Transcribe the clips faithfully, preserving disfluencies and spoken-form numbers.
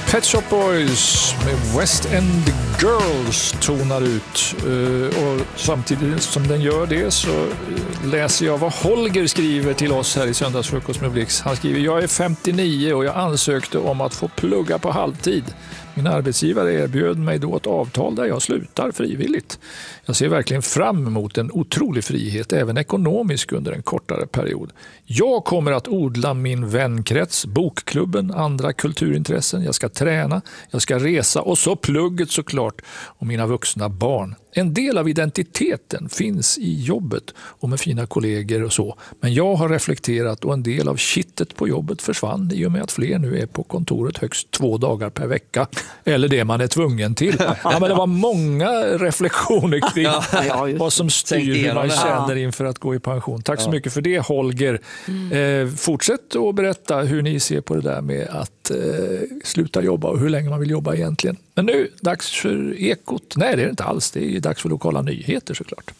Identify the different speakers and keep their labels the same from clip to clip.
Speaker 1: Pet Shop Boys med West End Girls tonar ut. Och samtidigt som den gör det så läser jag vad Holger skriver till oss här i Söndagsfrukost med Blix. Han skriver: jag är femtionio och jag ansökte om att få plugga på halvtid. Min arbetsgivare erbjöd mig då ett avtal där jag slutar frivilligt. Jag ser verkligen fram emot en otrolig frihet, även ekonomisk, under en kortare period. Jag kommer att odla min vänkrets, bokklubben, andra kulturintressen. Jag ska träna, jag ska resa och så plugget såklart, och mina vuxna barn. En del av identiteten finns i jobbet och med fina kollegor och så. Men jag har reflekterat och en del av kittet på jobbet försvann i och med att fler nu är på kontoret högst två dagar per vecka. Eller det man är tvungen till. Ja, men det var många reflektioner kring ja, ja, vad som styr hur man känner inför att gå i pension. Tack så ja. mycket för det, Holger. Mm. Eh, fortsätt att berätta hur ni ser på det där med att eh, sluta jobba och hur länge man vill jobba egentligen. Men nu, dags för Ekot. Nej, det är det inte alls. Det är dags för lokala nyheter såklart.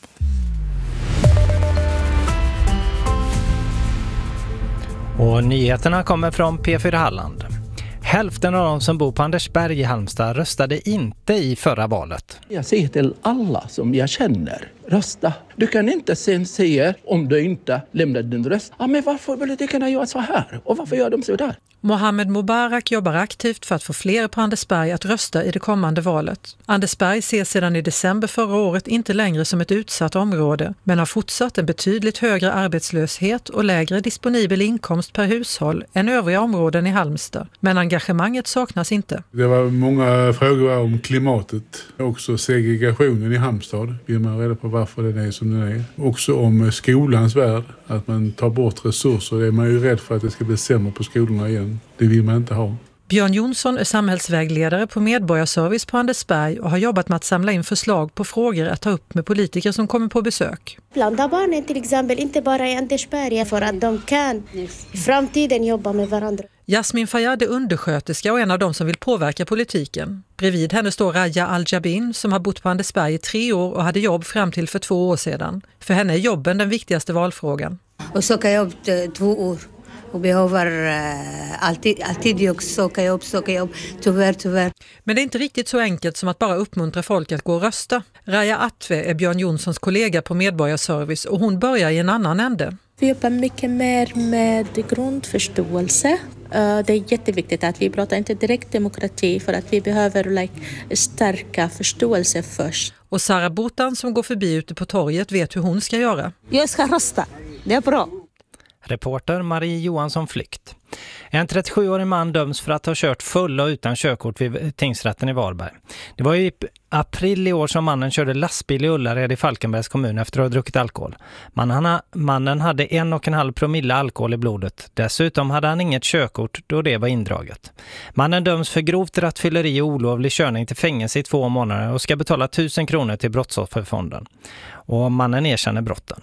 Speaker 2: Och nyheterna kommer från P fyra Halland. Hälften av de som bor på Andersberg i Halmstad röstade inte i förra valet.
Speaker 3: Jag säger till alla som jag känner, rösta. Du kan inte sen säga om du inte lämnar din röst. Ja, men varför politikerna gör så här? Och varför gör de så där?
Speaker 4: Mohammed Mubarak jobbar aktivt för att få fler på Andersberg att rösta i det kommande valet. Andersberg ses sedan i december förra året inte längre som ett utsatt område, men har fortsatt en betydligt högre arbetslöshet och lägre disponibel inkomst per hushåll än övriga områden i Halmstad. Men engagemanget saknas inte.
Speaker 5: Det var många frågor om klimatet, också segregationen i Halmstad. Vill man reda på varför den är som den är. Också om skolans värld, att man tar bort resurser. Det är man ju rädd för att det ska bli sämre på skolorna igen. Det vill man inte ha.
Speaker 4: Björn Jonsson är samhällsvägledare på Medborgarservice på Andersberg och har jobbat med att samla in förslag på frågor att ta upp med politiker som kommer på besök.
Speaker 6: Blanda barnen till exempel, inte bara i Andersberg, för att de kan i framtiden jobba med varandra.
Speaker 4: Jasmin Fayyad är undersköterska och en av de som vill påverka politiken. Bredvid henne står Raja Al-Jabin som har bott på Andersberg i tre år och hade jobb fram till för två år sedan. För henne är jobben den viktigaste valfrågan.
Speaker 7: Och söka jobb två år. Och behöver uh, alltid, alltid jag söka jobb, söka jobb, tyvärr, tyvärr.
Speaker 4: Men det är inte riktigt så enkelt som att bara uppmuntra folk att gå och rösta. Raja Atve är Björn Jonssons kollega på Medborgarservice och hon börjar i en annan ände.
Speaker 8: Vi jobbar mycket mer med grundförståelse. Uh, det är jätteviktigt att vi pratar inte direkt demokrati för att vi behöver like, stärka förståelse först.
Speaker 4: Och Sara Botan som går förbi ute på torget vet hur hon ska göra.
Speaker 7: Jag ska rösta, det är bra.
Speaker 2: Reporter Marie Johansson Flykt. En trettiosjuårig man döms för att ha kört full och utan körkort vid tingsrätten i Varberg. Det var i april i år som mannen körde lastbil i Ullared i Falkenbergs kommun efter att ha druckit alkohol. Mannen, mannen hade en och en halv promille alkohol i blodet. Dessutom hade han inget körkort då det var indraget. Mannen döms för grovt rattfylleri och olovlig körning till fängelse i två månader och ska betala tusen kronor till Brottsofferfonden. Och mannen erkänner brotten.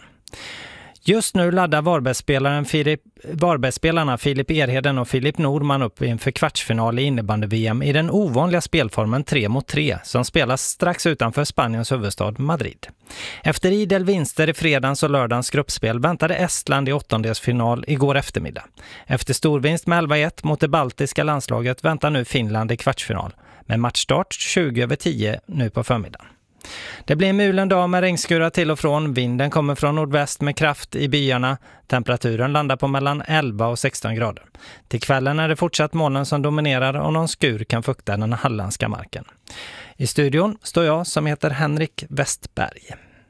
Speaker 2: Just nu laddar Varbergsspelaren Filip, Varbergsspelarna Filip Erheden och Filip Norman upp inför kvartsfinal i innebandy-V M i den ovanliga spelformen tre mot tre som spelas strax utanför Spaniens huvudstad Madrid. Efter idel vinster i fredagens och lördagens gruppspel väntade Estland i åttondelsfinal igår eftermiddag. Efter storvinst med elva ett mot det baltiska landslaget väntar nu Finland i kvartsfinal med matchstart tjugo över tio nu på förmiddagen. Det blir en mulen dag med regnskurar till och från. Vinden kommer från nordväst med kraft i byarna. Temperaturen landar på mellan elva och sexton grader. Till kvällen är det fortsatt molnen som dominerar och någon skur kan fukta den halländska marken. I studion står jag som heter Henrik Westberg.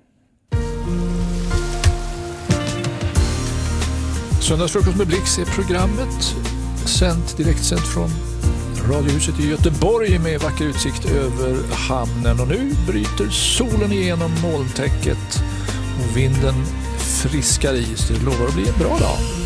Speaker 1: Söndagsfrukost med Blix är programmet sänt direkt sänt från Radiohuset i Göteborg med vacker utsikt över hamnen. Och nu bryter solen igenom molntäcket och vinden friskar i, så det lovar att bli en bra dag.